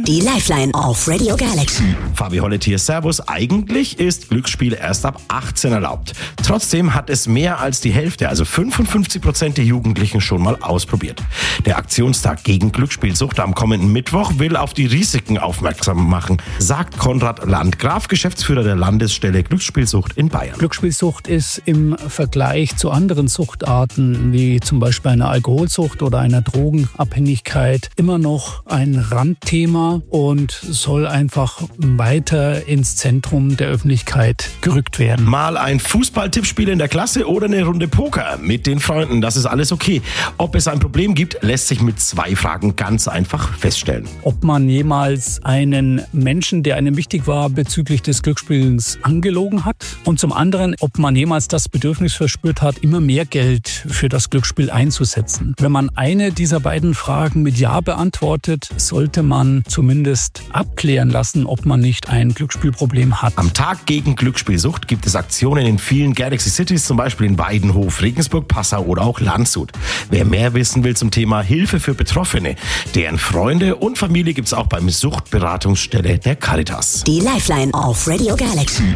Die Lifeline auf Radio Galaxy. Fabi Hollett hier, Servus. Eigentlich ist Glücksspiel erst ab 18 erlaubt. Trotzdem hat es mehr als die Hälfte, also 55% der Jugendlichen schon mal ausprobiert. Der Aktionstag gegen Glücksspielsucht am kommenden Mittwoch will auf die Risiken aufmerksam machen, sagt Konrad Landgraf, Geschäftsführer der Landesstelle Glücksspielsucht in Bayern. Glücksspielsucht ist im Vergleich zu anderen Suchtarten, wie zum Beispiel einer Alkoholsucht oder einer Drogenabhängigkeit, immer noch ein Randthema und soll einfach weiter ins Zentrum der Öffentlichkeit gerückt werden. Mal ein Fußball-Tippspiel in der Klasse oder eine Runde Poker mit den Freunden, das ist alles okay. Ob es ein Problem gibt, lässt sich mit 2 Fragen ganz einfach feststellen. Ob man jemals einen Menschen, der einem wichtig war, bezüglich des Glücksspielens angelogen hat, und zum anderen, ob man jemals das Bedürfnis verspürt hat, immer mehr Geld für das Glücksspiel einzusetzen. Wenn man eine dieser beiden Fragen mit Ja beantwortet, sollte man zumindest abklären lassen, ob man nicht ein Glücksspielproblem hat. Am Tag gegen Glücksspielsucht gibt es Aktionen in vielen Galaxy Cities, zum Beispiel in Weidenhof, Regensburg, Passau oder auch Landshut. Wer mehr wissen will zum Thema Hilfe für Betroffene, deren Freunde und Familie gibt es auch beim Suchtberatungsstelle der Caritas. Die Lifeline auf Radio Galaxy.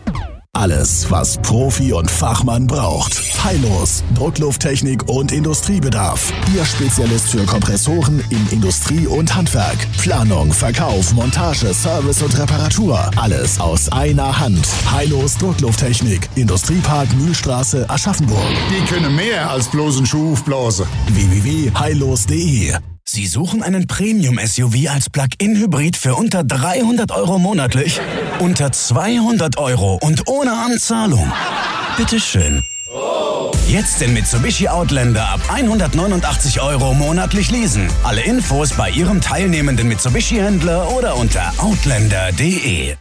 Alles, was Profi und Fachmann braucht. Heillos, Drucklufttechnik und Industriebedarf. Ihr Spezialist für Kompressoren in Industrie und Handwerk. Planung, Verkauf, Montage, Service und Reparatur. Alles aus einer Hand. Heillos Drucklufttechnik. Industriepark Mühlstraße, Aschaffenburg. Die können mehr als bloß einen Schuh aufblasen. www.heillos.de. Sie suchen einen Premium-SUV als Plug-in-Hybrid für unter 300 € monatlich? Unter 200 € und ohne Anzahlung? Bitteschön. Jetzt den Mitsubishi Outlander ab 189 € monatlich leasen. Alle Infos bei Ihrem teilnehmenden Mitsubishi-Händler oder unter outlander.de.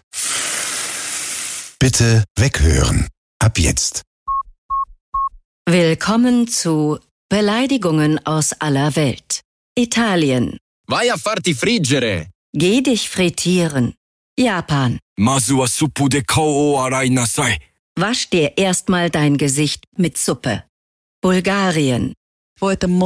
Bitte weghören. Ab jetzt. Willkommen zu Beleidigungen aus aller Welt. Italien. Vai a farti friggere. Geh dich frittieren. Japan. Masu wa suppu de kao o arai nasai. Wasch dir erstmal dein Gesicht mit Suppe. Bulgarien.